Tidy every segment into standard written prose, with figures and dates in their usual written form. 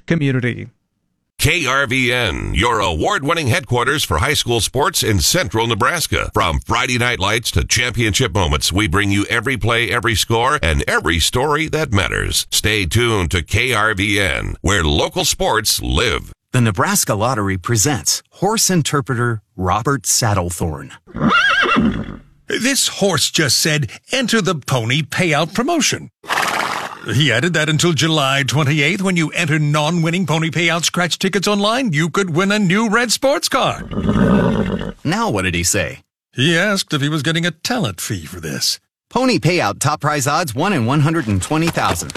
community. KRVN, your award-winning headquarters for high school sports in central Nebraska. From Friday night lights to championship moments, we bring you every play, every score, and every story that matters. Stay tuned to KRVN, where local sports live. The Nebraska Lottery presents horse interpreter Robert Saddlethorn. This horse just said, enter the pony payout promotion. He added that until July 28th, when you enter non-winning pony payout scratch tickets online, you could win a new red sports car. Now what did he say? He asked if he was getting a talent fee for this. Pony payout top prize odds 1 in 120,000.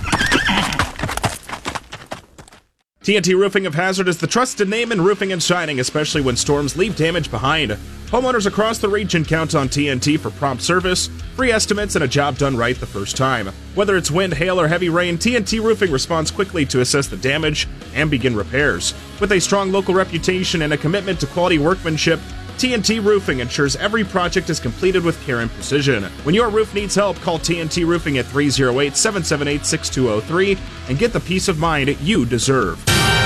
TNT Roofing of Hazard is the trusted name in roofing and siding, especially when storms leave damage behind. Homeowners across the region count on TNT for prompt service, free estimates, and a job done right the first time. Whether it's wind, hail, or heavy rain, TNT Roofing responds quickly to assess the damage and begin repairs. With a strong local reputation and a commitment to quality workmanship, TNT Roofing ensures every project is completed with care and precision. When your roof needs help, call TNT Roofing at 308-778-6203 and get the peace of mind you deserve.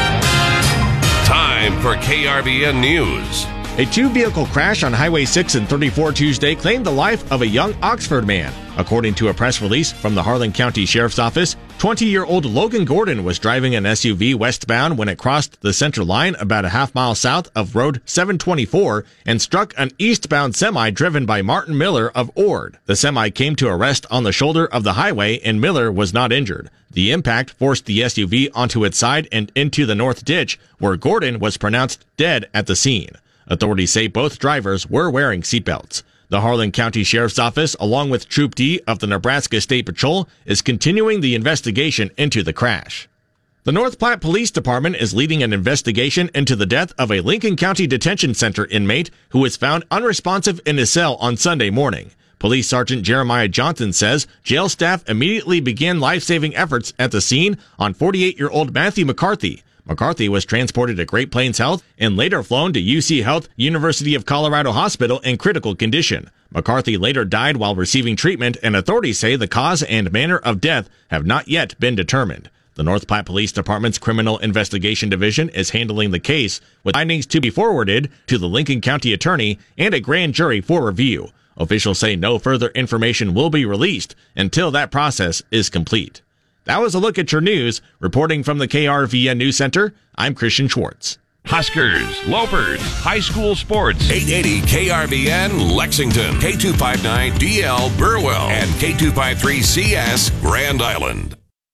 Time for KRVN News. A two-vehicle crash on Highway 6 and 34 Tuesday claimed the life of a young Oxford man. According to a press release from the Harlan County Sheriff's Office, 20-year-old Logan Gordon was driving an SUV westbound when it crossed the center line about a half-mile south of Road 724 and struck an eastbound semi driven by Martin Miller of Ord. The semi came to a rest on the shoulder of the highway and Miller was not injured. The impact forced the SUV onto its side and into the north ditch, where Gordon was pronounced dead at the scene. Authorities say both drivers were wearing seatbelts. The Harlan County Sheriff's Office, along with Troop D of the Nebraska State Patrol, is continuing the investigation into the crash. The North Platte Police Department is leading an investigation into the death of a Lincoln County Detention Center inmate who was found unresponsive in his cell on Sunday morning. Police Sergeant Jeremiah Johnson says jail staff immediately began life-saving efforts at the scene on 48-year-old Matthew McCarthy. McCarthy was transported to Great Plains Health and later flown to UC Health University of Colorado Hospital in critical condition. McCarthy later died while receiving treatment, and authorities say the cause and manner of death have not yet been determined. The North Platte Police Department's Criminal Investigation Division is handling the case, with findings to be forwarded to the Lincoln County Attorney and a grand jury for review. Officials say no further information will be released until that process is complete. That was a look at your news. Reporting from the KRVN News Center, I'm Christian Schwartz. Huskers, Lopers, high school sports. 880 KRVN Lexington, K259DL Burwell, and K253CS Grand Island.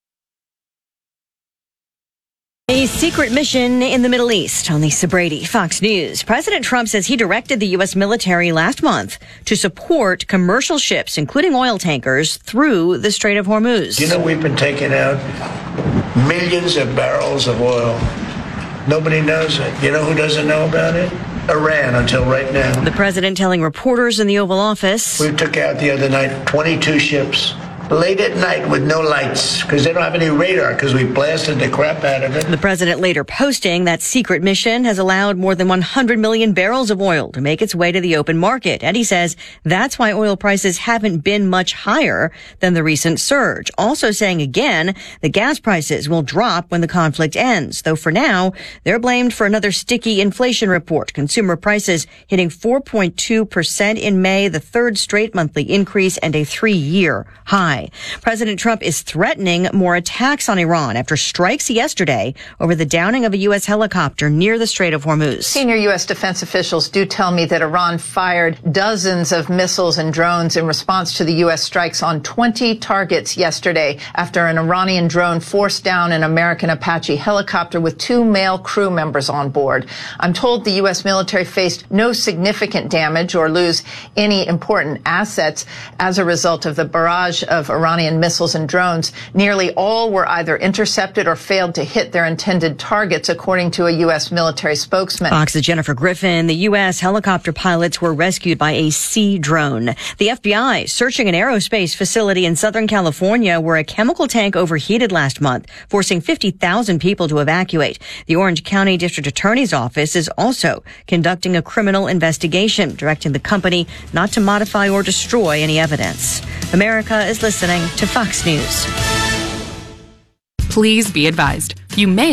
A secret mission in the Middle East. On Lisa Brady, Fox News. President Trump says he directed the U.S. military last month to support commercial ships, including oil tankers, through the Strait of Hormuz. You know, we've been taking out millions of barrels of oil. Nobody knows it. You know who doesn't know about it? Iran, until right now. The president telling reporters in the Oval Office. We took out the other night 22 ships. Late at night with no lights, because they don't have any radar, because we blasted the crap out of it. The president later posting that secret mission has allowed more than 100 million barrels of oil to make its way to the open market. And he says that's why oil prices haven't been much higher than the recent surge. Also saying again, the gas prices will drop when the conflict ends. Though for now, they're blamed for another sticky inflation report. Consumer prices hitting 4.2% in May, the third straight monthly increase and a 3-year high. President Trump is threatening more attacks on Iran after strikes yesterday over the downing of a U.S. helicopter near the Strait of Hormuz. Senior U.S. defense officials do tell me that Iran fired dozens of missiles and drones in response to the U.S. strikes on 20 targets yesterday after an Iranian drone forced down an American Apache helicopter with 2 male crew members on board. I'm told the U.S. military faced no significant damage or lose any important assets as a result of the barrage of Iranian missiles and drones. Nearly all were either intercepted or failed to hit their intended targets, according to a U.S. military spokesman. Fox's Jennifer Griffin. The U.S. helicopter pilots were rescued by a sea drone. The FBI searching an aerospace facility in Southern California where a chemical tank overheated last month, forcing 50,000 people to evacuate. The Orange County District Attorney's Office is also conducting a criminal investigation, directing the company not to modify or destroy any evidence. America is listening to Fox News. Please be advised, you may